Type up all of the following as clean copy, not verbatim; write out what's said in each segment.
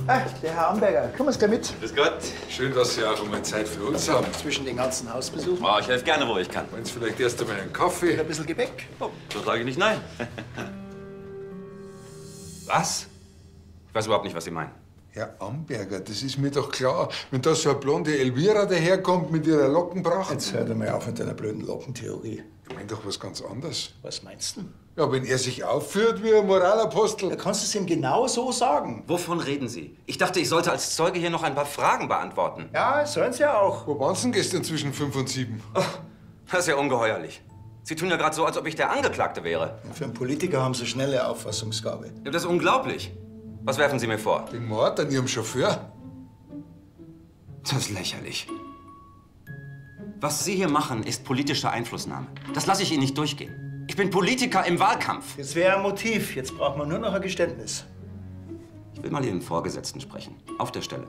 Der Herr Amberger, kommen Sie gleich mit. Grüß Gott. Schön, dass Sie auch mal Zeit für uns haben. Zwischen den ganzen Hausbesuchen. Oh, ich helfe gerne, wo ich kann. Wollen Sie vielleicht erst einmal einen Kaffee? Ein bisschen Gebäck. Oh, so sage ich nicht nein. Was? Ich weiß überhaupt nicht, was Sie meinen. Herr Amberger, das ist mir doch klar. Wenn da so eine blonde Elvira daherkommt mit ihrer Lockenpracht. Jetzt hör doch mal auf mit deiner blöden Lockentheorie. Ich meine doch was ganz anderes. Was meinst du? Ja, wenn er sich aufführt wie ein Moralapostel. Da kannst du es ihm genau so sagen. Wovon reden Sie? Ich dachte, ich sollte als Zeuge hier noch ein paar Fragen beantworten. Ja, sollen sie ja auch. Wo waren Sie denn gestern zwischen 5 und 7? Oh, das ist ja ungeheuerlich. Sie tun ja gerade so, als ob ich der Angeklagte wäre. Für einen Politiker haben sie schnelle Auffassungsgabe. Ja, das ist unglaublich. Was werfen Sie mir vor? Den Mord an Ihrem Chauffeur? Das ist lächerlich. Was Sie hier machen, ist politische Einflussnahme. Das lasse ich Ihnen nicht durchgehen. Ich bin Politiker im Wahlkampf. Das wäre ein Motiv. Jetzt braucht man nur noch ein Geständnis. Ich will mal Ihren Vorgesetzten sprechen. Auf der Stelle.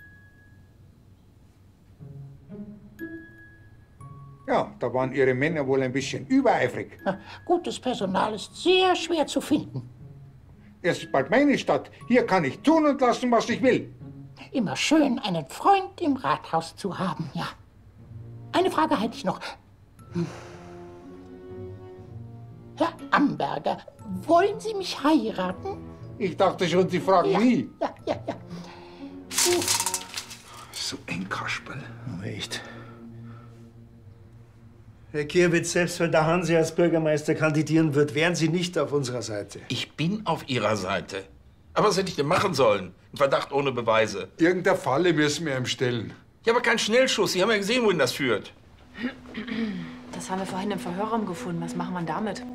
Ja, da waren Ihre Männer wohl ein bisschen übereifrig. Gutes Personal ist sehr schwer zu finden. Es ist bald meine Stadt. Hier kann ich tun und lassen, was ich will. Immer schön, einen Freund im Rathaus zu haben, ja. Eine Frage hätte ich noch. Herr Amberger, wollen Sie mich heiraten? Ich dachte schon, Sie fragen nie. Ja. So ein Kasperl. Aber echt. Herr Kierwitz, selbst wenn der Hansi als Bürgermeister kandidieren wird, wären Sie nicht auf unserer Seite. Ich bin auf Ihrer Seite. Aber was hätte ich denn machen sollen? Ein Verdacht ohne Beweise. Irgendeine Falle müssen wir ihm stellen. Ja, aber kein Schnellschuss. Sie haben ja gesehen, wohin das führt. Das haben wir vorhin im Verhörraum gefunden. Was machen wir damit?